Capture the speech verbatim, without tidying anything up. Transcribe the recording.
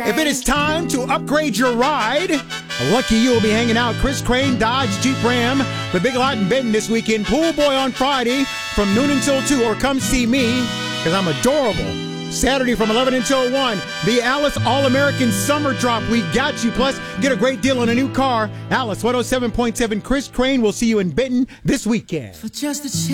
If it is time to upgrade your ride, lucky you will be hanging out Chris Crane Dodge Jeep Ram, the Big Lot in Benton this weekend. Pool Boy on Friday from noon until two, or come see me because I'm adorable. Saturday from eleven until one, the Alice All-American Summer Drop. We got you. Plus, get a great deal on a new car. Alice one oh seven point seven. Chris Crane will see you in Benton this weekend. For just a